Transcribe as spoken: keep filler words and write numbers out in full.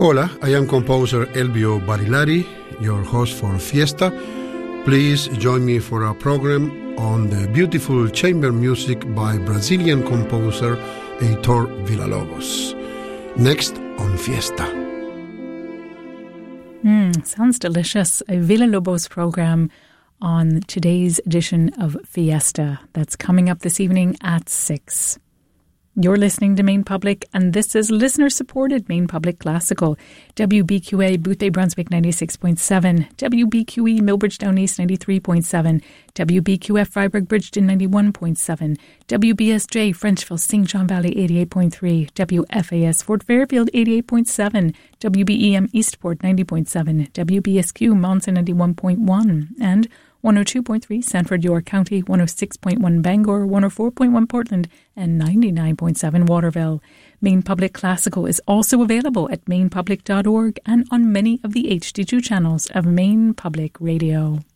Hola, I am composer Elvio Barilari, your host for Fiesta. Please join me for a program on the beautiful chamber music by Brazilian composer Heitor Villa-Lobos. Next on Fiesta. Mm, sounds delicious. A Villa-Lobos program on today's edition of Fiesta. That's coming up this evening at six. You're listening to Main Public, and this is listener-supported Main Public Classical. W B Q A Boothbay Brunswick ninety-six point seven, W B Q E Millbridge Down East ninety-three point seven, W B Q F Freiburg Bridgeton ninety-one point seven, W B S J Frenchville Saint John Valley eighty-eight point three, W F A S Fort Fairfield eighty-eight point seven, W B E M Eastport ninety point seven, W B S Q Monson ninety-one point one, and one oh two point three Sanford York County, one oh six point one Bangor, one oh four point one Portland, and ninety-nine point seven Waterville. Main Public Classical is also available at main public dot org and on many of the H D two channels of Main Public Radio.